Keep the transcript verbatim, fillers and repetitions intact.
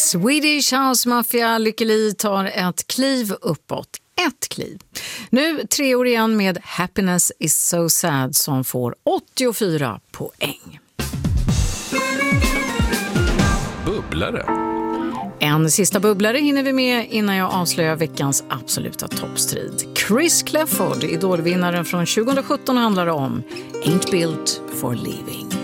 Swedish House Mafia, Lykke Li tar ett kliv uppåt. Ett kliv. Nu tre år igen med Happiness is so sad som får åttiofyra poäng. Bubblare. En sista bubblare hinner vi med innan jag avslöjar veckans absoluta toppstrid. Chris Clafford, idolvinnaren från tjugohundrasjutton, handlar om Ain't Built for Living.